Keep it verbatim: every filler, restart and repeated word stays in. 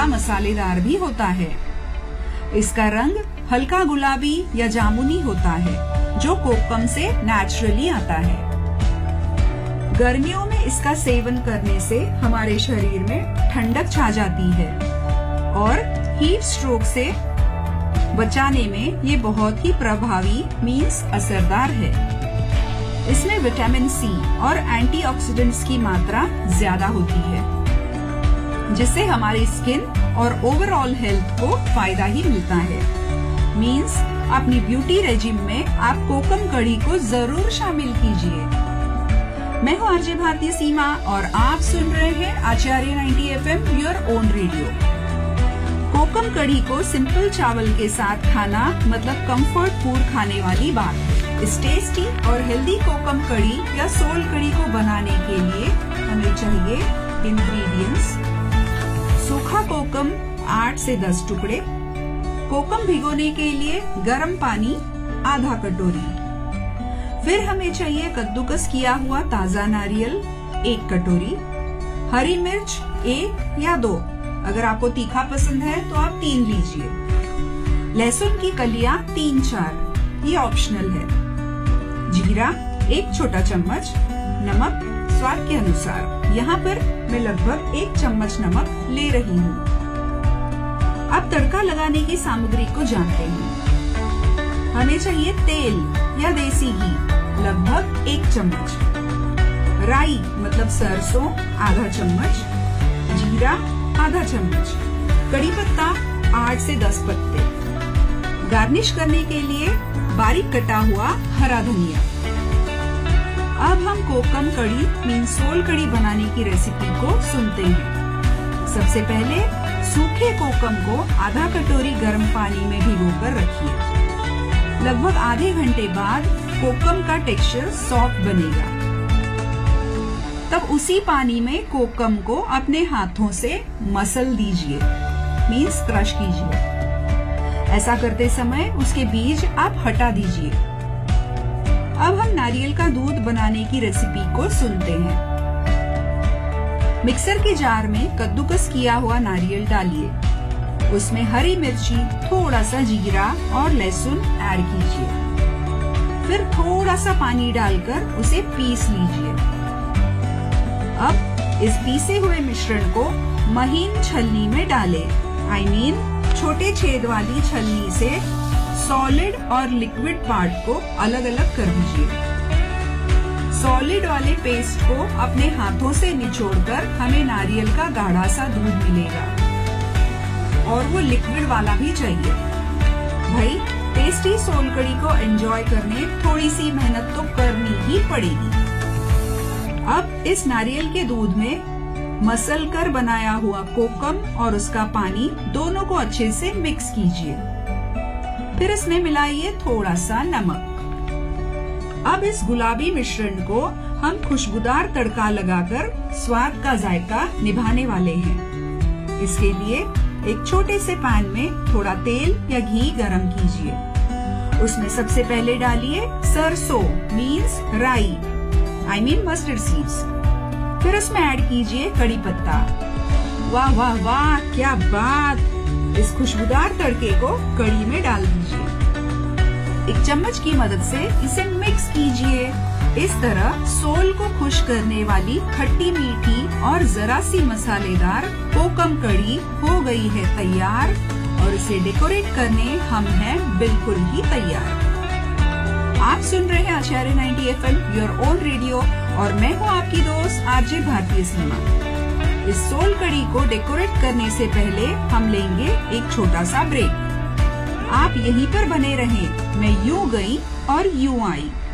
थोड़ा मसालेदार भी होता है। इसका रंग हल्का गुलाबी या जामुनी होता है, जो कोकम से नेचुरली आता है। गर्मियों में इसका सेवन करने से हमारे शरीर में ठंडक छा जाती है और हीट स्ट्रोक से बचाने में ये बहुत ही प्रभावी मीन्स असरदार है। इसमें विटामिन सी और एंटीऑक्सीडेंट्स की मात्रा ज्यादा होती है, जिससे हमारी स्किन और ओवरऑल हेल्थ को फायदा ही मिलता है। मीन्स अपनी ब्यूटी रेजिम में आप कोकम कड़ी को जरूर शामिल कीजिए। मैं हूँ आरजे भारती सीमा और आप सुन रहे हैं आचार्य ninety F am your own radio. कोकम कड़ी को सिंपल चावल के साथ खाना मतलब कंफर्ट फूड खाने वाली बात है। इस टेस्टी और हेल्दी कोकम कड़ी या सोल कड़ी को बनाने के लिए हमें चाहिए इंग्रेडिएंट्स: सूखा कोकम आठ से दस टुकड़े, कोकम भिगोने के लिए गर्म पानी आधा कटोरी, फिर हमें चाहिए कद्दूकस किया हुआ ताजा नारियल एक कटोरी, हरी मिर्च एक या दो, अगर आपको तीखा पसंद है तो आप तीन लीजिए, लहसुन की कलियां तीन चार, ये ऑप्शनल है, जीरा एक छोटा चम्मच, नमक स्वाद के अनुसार, यहाँ पर मैं लगभग एक चम्मच नमक ले रही हूँ। अब तड़का लगाने की सामग्री को जानते हैं। हमें चाहिए तेल या देसी घी लगभग एक चम्मच, राई मतलब सरसों आधा चम्मच, जीरा आधा चम्मच, कड़ी पत्ता आठ से दस पत्ते, गार्निश करने के लिए बारीक कटा हुआ हरा धनिया। अब हम कोकम कड़ी मीन सोल कड़ी बनाने की रेसिपी को सुनते हैं। सबसे पहले सूखे कोकम को आधा कटोरी गर्म पानी में भिगोकर रखिए। लगभग आधे घंटे बाद कोकम का टेक्सचर सॉफ्ट बनेगा। तब उसी पानी में कोकम को अपने हाथों से मसल दीजिए, मीन्स क्रश कीजिए। ऐसा करते समय उसके बीज आप हटा दीजिए। अब हम नारियल का दूध बनाने की रेसिपी को सुनते हैं। मिक्सर के जार में कद्दूकस किया हुआ नारियल डालिए, उसमें हरी मिर्ची, थोड़ा सा जीरा और लहसुन ऐड कीजिए, फिर थोड़ा सा पानी डालकर उसे पीस लीजिए। अब इस पीसे हुए मिश्रण को महीन छलनी में डालें, आई मीन छोटे छेद वाली छलनी से सॉलिड और लिक्विड पार्ट को अलग अलग कर दीजिए। सॉलिड वाले पेस्ट को अपने हाथों से निचोड़कर हमें नारियल का गाढ़ा सा दूध मिलेगा, और वो लिक्विड वाला भी चाहिए। भाई टेस्टी सोल कड़ी को एंजॉय करने थोड़ी सी मेहनत तो करनी ही पड़ेगी। अब इस नारियल के दूध में मसल कर बनाया हुआ कोकम और उसका पानी दोनों को अच्छे से मिक्स कीजिए, फिर इसमें मिलाइए थोड़ा सा नमक। अब इस गुलाबी मिश्रण को हम खुशबूदार तड़का लगाकर स्वाद का जायका निभाने वाले हैं। इसके लिए एक छोटे से पैन में थोड़ा तेल या घी गरम कीजिए। उसमें सबसे पहले डालिए सरसों मीन्स राई, आई मीन मस्टर्ड सीड्स। फिर उसमें ऐड कीजिए कड़ी पत्ता। वाह वाह वाह, क्या बात! इस खुशबूदार तड़के को कड़ी में डाल दीजिए। एक चम्मच की मदद से इसे मिक्स कीजिए। इस तरह सोल को खुश करने वाली खट्टी मीठी और जरा सी मसालेदार कोकम कड़ी हो गई है तैयार, और इसे डेकोरेट करने हम हैं बिल्कुल ही तैयार। आप सुन रहे हैं आचार्य ninety F am your own radio, और मैं हूँ आपकी दोस्त आरजे भारती सीमा। इस सोल कड़ी को डेकोरेट करने से पहले हम लेंगे एक छोटा सा ब्रेक। आप यहीं पर बने रहें, मैं यूं गई और यूं आई।